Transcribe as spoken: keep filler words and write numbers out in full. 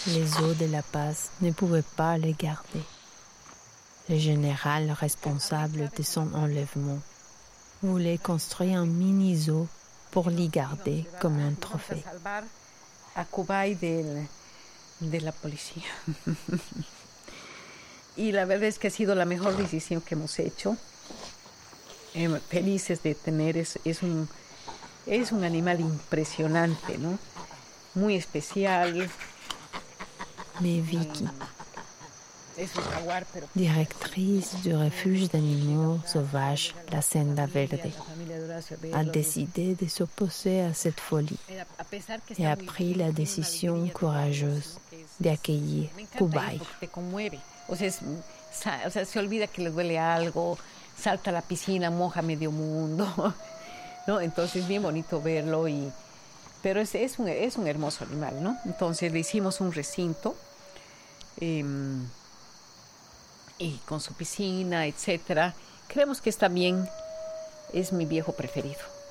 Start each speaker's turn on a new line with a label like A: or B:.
A: les eaux de la Paz ne pouvaient pas les garder. Le général responsable de son enlèvement voulait construire un mini-zoo pour l'y garder comme un trophée.
B: A Kubai del, de la policía. Y la verdad es que ha sido la mejor decisión que hemos hecho. Eh, felices de tener, es, es, un, es un animal impresionante, ¿no? Muy especial.
A: Mais Vicky,
B: Es un jaguar, pero...
A: directrice du refuge d'animaux sauvages La Senda Verde, a décidé de s'opposer à cette folie et a pris la décision courageuse d'accueillir Kubai.
B: O sea, es, o sea, se olvida que le duele algo, salta a la piscina, moja medio mundo, ¿no? Entonces es bien bonito verlo, y, pero es, es, un, es un hermoso animal, ¿no? Entonces le hicimos un recinto eh, y con su piscina, etcétera. Creemos que está bien, es mi viejo preferido.